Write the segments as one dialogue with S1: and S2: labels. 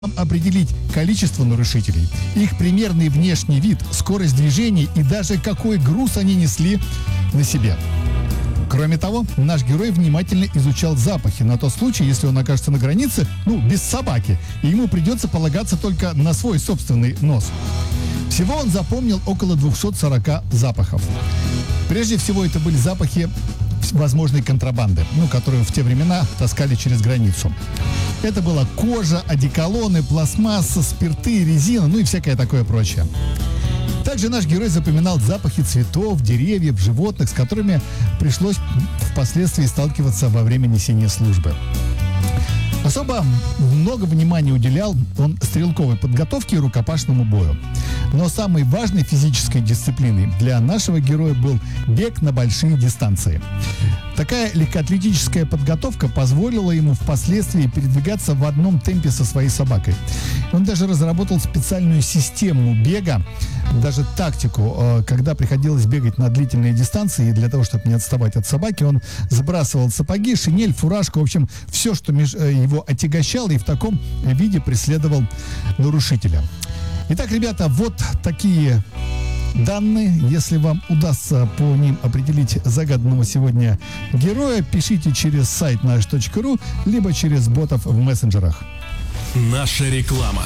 S1: определить количество нарушителей, их примерный внешний вид, скорость движения и даже какой груз они несли на себе. Кроме того, наш герой внимательно изучал запахи на тот случай, если он окажется на границе, без собаки, и ему придется полагаться только на свой собственный нос. Всего он запомнил около 240 запахов. Прежде всего, это были запахи возможной контрабанды, которую в те времена таскали через границу. Это была кожа, одеколоны, пластмасса, спирты, резина, и всякое такое прочее. Также наш герой запоминал запахи цветов, деревьев, животных, с которыми пришлось впоследствии сталкиваться во время несения службы. Особо много внимания уделял он стрелковой подготовке и рукопашному бою. Но самой важной физической дисциплиной для нашего героя был бег на большие дистанции. Такая легкоатлетическая подготовка позволила ему впоследствии передвигаться в одном темпе со своей собакой. Он даже разработал специальную систему бега, даже тактику, когда приходилось бегать на длительные дистанции, и для того, чтобы не отставать от собаки, он сбрасывал сапоги, шинель, фуражку, в общем, все, что его отягощало, и в таком виде преследовал нарушителя. Итак, ребята, вот такие данные. Если вам удастся по ним определить загаданного сегодня героя, пишите через сайт наш.ру, либо через ботов в мессенджерах.
S2: Наша реклама.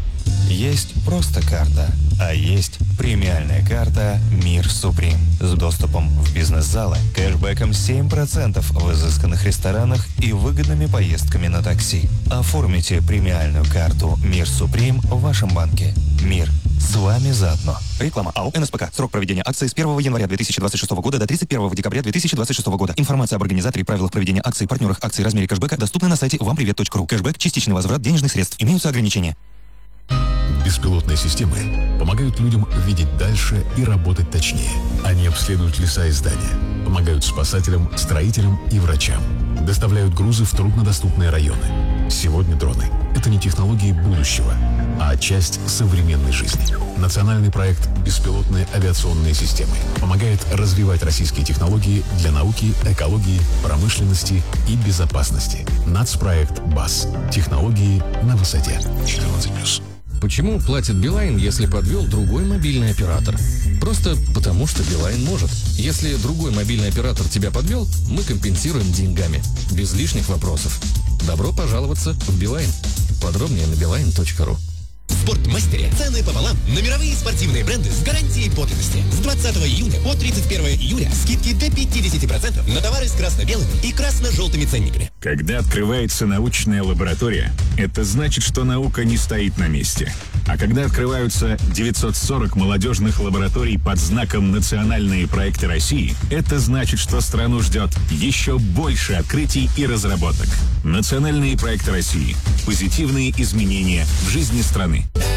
S3: Есть просто карта, а есть премиальная карта «Мир Суприм» с доступом в бизнес-залы, кэшбэком 7% в изысканных ресторанах и выгодными поездками на такси. Оформите премиальную карту «Мир Суприм» в вашем банке. Мир с вами заодно.
S4: Реклама АО «НСПК». Срок проведения акции с 1 января 2026 года до 31 декабря 2026 года. Информация об организаторе и правилах проведения акции, партнерах акций, размере кэшбэка доступна на сайте вампривет.ру. Кэшбэк – частичный возврат денежных средств. Имеются ограничения.
S2: Беспилотные системы помогают людям видеть дальше и работать точнее. Они обследуют леса и здания, помогают спасателям, строителям и врачам, доставляют грузы в труднодоступные районы. Сегодня дроны – это не технологии будущего, а часть современной жизни. Национальный проект «Беспилотные авиационные системы» помогает развивать российские технологии для науки, экологии, промышленности и безопасности. Нацпроект БАС. Технологии на высоте. 14+.
S5: Почему платит Билайн, если подвел другой мобильный оператор? Просто потому, что Билайн может. Если другой мобильный оператор тебя подвел, мы компенсируем деньгами. Без лишних вопросов. Добро пожаловаться в Билайн. Подробнее на beeline.ru.
S6: В Спортмастере цены пополам на мировые спортивные бренды с гарантией подлинности. С 20 июня по 31 июля скидки до 50% на товары с красно-белыми и красно-желтыми ценниками.
S7: Когда открывается научная лаборатория, это значит, что наука не стоит на месте. А когда открываются 940 молодежных лабораторий под знаком «Национальные проекты России», это значит, что страну ждет еще больше открытий и разработок. Национальные проекты России. Позитивные изменения в жизни страны.